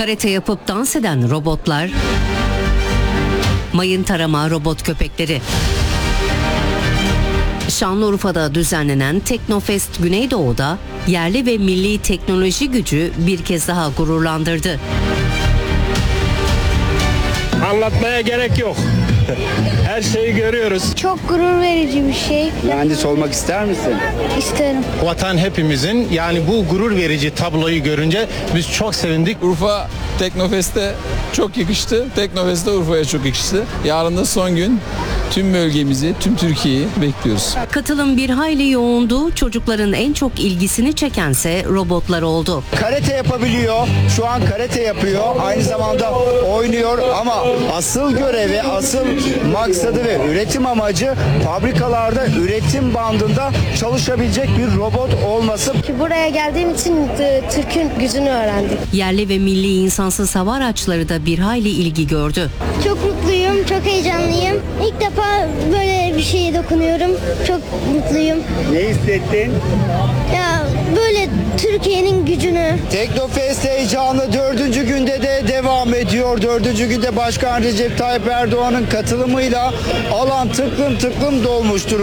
Karate yapıp dans eden robotlar, mayın tarama robot köpekleri. Şanlıurfa'da düzenlenen Teknofest Güneydoğu'da yerli ve milli teknoloji gücü bir kez daha gururlandırdı. Anlatmaya gerek yok. Her şeyi görüyoruz. Çok gurur verici bir şey. Mühendis olmak ister misin? İsterim. Vatan hepimizin, yani bu gurur verici tabloyu görünce biz çok sevindik. Urfa Teknofest'e çok yakıştı. Teknofest'te Urfa'ya çok yakıştı. Yarın da son gün. Tüm bölgemizi, tüm Türkiye'yi bekliyoruz. Katılım bir hayli yoğundu. Çocukların en çok ilgisini çekense robotlar oldu. Karate yapabiliyor. Şu an karate yapıyor. Aynı zamanda oynuyor ama asıl görevi, asıl maksadı ve üretim amacı fabrikalarda üretim bandında çalışabilecek bir robot olması. Buraya geldiğim için Türk'ün gücünü öğrendim. Yerli ve milli insansız hava araçları da bir hayli ilgi gördü. Çok mutluyum, çok heyecanlıyım. İlk defa böyle bir şeye dokunuyorum. Çok mutluyum. Ne hissettin? Ya böyle Türkiye'nin gücünü. Teknofest heyecanı 4. günde de devam ediyor. 4. günde Başkan Recep Tayyip Erdoğan'ın katılımıyla alan tıklım tıklım dolmuştur.